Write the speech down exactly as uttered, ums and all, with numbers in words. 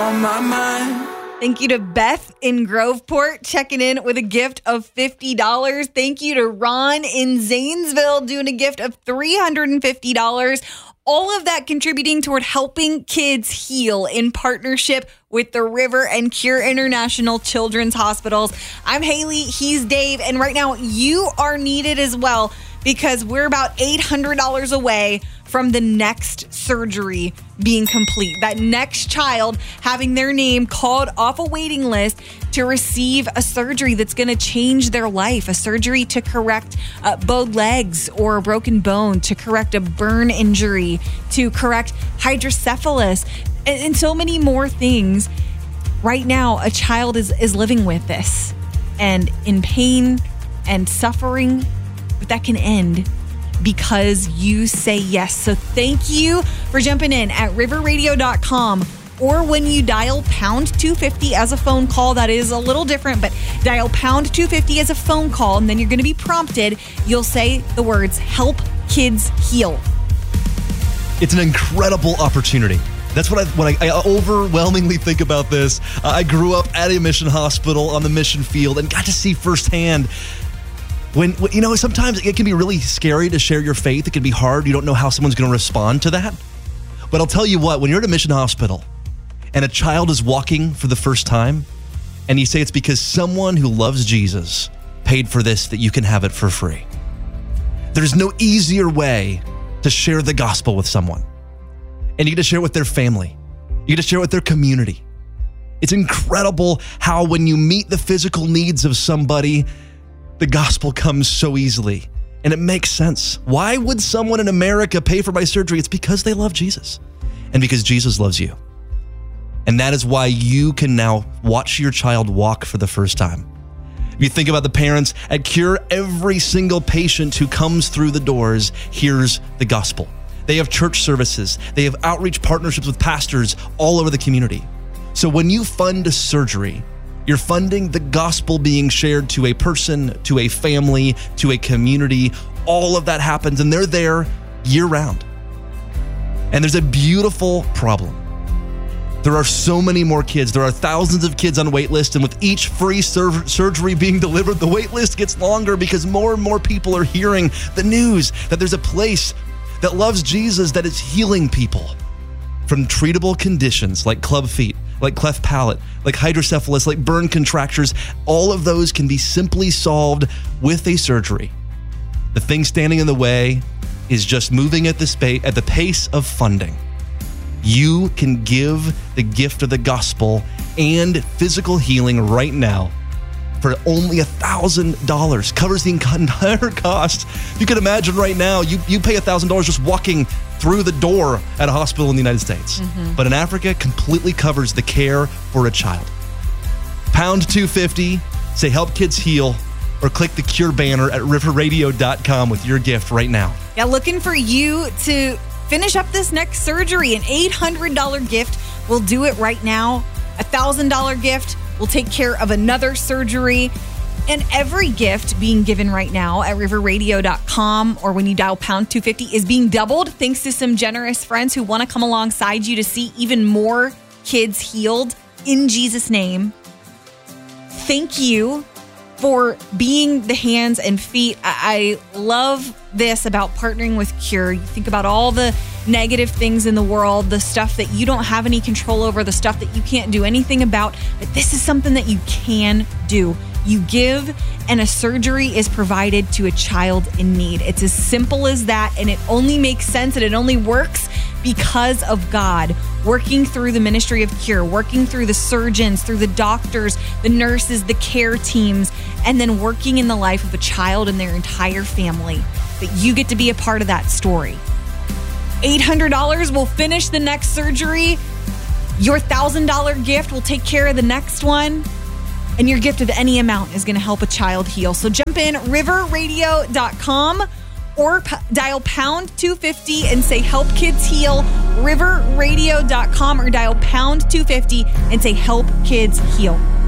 On my mind. Thank you to Beth in Groveport checking in with a gift of fifty dollars. Thank you to Ron in Zanesville doing a gift of three hundred fifty dollars. All of that contributing toward helping kids heal in partnership with the River and Cure International Children's Hospitals. I'm Haley, he's Dave, and right now you are needed as well because we're about eight hundred dollars away from the next surgery being complete. That next child having their name called off a waiting list to receive a surgery that's going to change their life, a surgery to correct uh, bowed legs or a broken bone, to correct a burn injury, to correct hydrocephalus, and, and so many more things. Right now, a child is, is living with this and in pain and suffering, but that can end because you say yes. So thank you for jumping in at river radio dot com, or when you dial pound two fifty as a phone call. That is a little different, but dial pound two fifty as a phone call, and then you're going to be prompted. You'll say the words, help kids heal. It's an incredible opportunity. That's what I when I, I overwhelmingly think about this. Uh, I grew up at a mission hospital on the mission field and got to see firsthand When, you know, sometimes it can be really scary to share your faith. It can be hard. You don't know how someone's going to respond to that. But I'll tell you what, when you're at a mission hospital and a child is walking for the first time and you say it's because someone who loves Jesus paid for this, that you can have it for free. There's no easier way to share the gospel with someone. And you get to share it with their family. You get to share it with their community. It's incredible how when you meet the physical needs of somebody, the gospel comes so easily, and it makes sense. Why would someone in America pay for my surgery? It's because they love Jesus and because Jesus loves you. And that is why you can now watch your child walk for the first time. If you think about the parents at Cure, every single patient who comes through the doors hears the gospel. They have church services. They have outreach partnerships with pastors all over the community. So when you fund a surgery, you're funding the gospel being shared to a person, to a family, to a community. All of that happens, and they're there year round. And there's a beautiful problem. There are so many more kids. There are thousands of kids on wait lists, and with each free sur- surgery being delivered, the wait list gets longer because more and more people are hearing the news that there's a place that loves Jesus that is healing people from treatable conditions like club feet, like cleft palate, like hydrocephalus, like burn contractures. All of those can be simply solved with a surgery. The thing standing in the way is just moving at the space, at the pace of funding. You can give the gift of the gospel and physical healing right now for only one thousand dollars. Covers the entire cost. You can imagine right now, you, you pay one thousand dollars just walking through the door at a hospital in the United States. Mm-hmm. But in Africa, completely covers the care for a child. Pound two fifty, say help kids heal, or click the Cure banner at river radio dot com with your gift right now. Yeah, looking for you to finish up this next surgery. An eight hundred dollars gift will do it right now. A one thousand dollars gift will take care of another surgery. And every gift being given right now at river radio dot com or when you dial pound two fifty is being doubled thanks to some generous friends who want to come alongside you to see even more kids healed in Jesus' name. Thank you for being the hands and feet. I, I love this about partnering with Cure. You think about all the negative things in the world, the stuff that you don't have any control over, the stuff that you can't do anything about, but this is something that you can do. You give, and a surgery is provided to a child in need. It's as simple as that, and it only makes sense, and it only works because of God working through the ministry of Cure, working through the surgeons, through the doctors, the nurses, the care teams, and then working in the life of a child and their entire family. But you get to be a part of that story. eight hundred dollars will finish the next surgery. Your one thousand dollars gift will take care of the next one. And your gift of any amount is going to help a child heal. So jump in river radio dot com or p- dial pound two fifty and say help kids heal. river radio dot com or dial pound two fifty and say help kids heal.